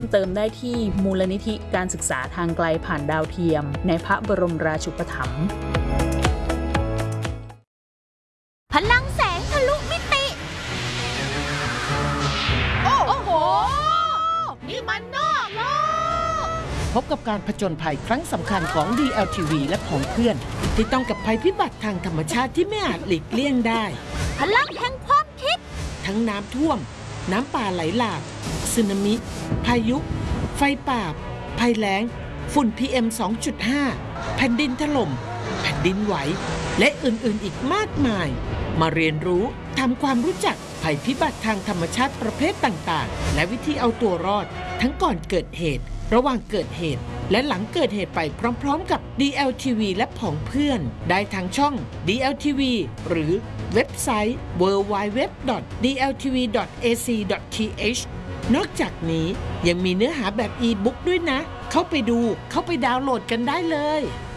เติมได้ที่มูลนิธิการศึกษาทางไกลผ่านดาวเทียมในพระบรมราชูปถัมภ์พลังแสงทะลุมิติโอ้โหนี่มันนอกโลกพบกับการผจญภัยครั้งสำคัญของ DLTV และของเพื่อนที่ต้องกับภัยพิบัติทางธรรมชาติที่ไม่อาจหลีกเลี่ยงได้พลังแห่งความคิดทั้งน้ำท่วมน้ำป่าไหลหลากสึนามิพายุไฟป่าภัยแล้งฝุ่น PM 2.5 แผ่นดินถล่มแผ่นดินไหวและอื่นๆอีกมากมายมาเรียนรู้ทำความรู้จักภัยพิบัติทางธรรมชาติประเภทต่างๆและวิธีเอาตัวรอดทั้งก่อนเกิดเหตุระหว่างเกิดเหตุและหลังเกิดเหตุไปพร้อมๆกับ DLTV และผองเพื่อนได้ทางช่อง DLTV หรือเว็บไซต์ www.dltv.ac.th นอกจากนี้ยังมีเนื้อหาแบบอีบุ๊กด้วยนะเข้าไปดูเข้าไปดาวน์โหลดกันได้เลย